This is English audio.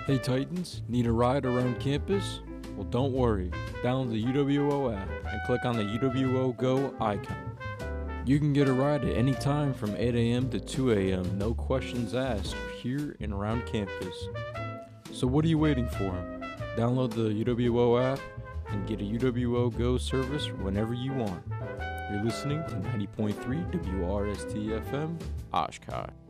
Hey Titans, need a ride around campus? Well, don't worry. Download the UWO app and click on the UWO Go icon. You can get a ride at any time from 8 a.m. to 2 a.m., no questions asked, here and around campus. So what are you waiting for? Download the UWO app and get a UWO Go service whenever you want. You're listening to 90.3 WRST FM, Oshkosh.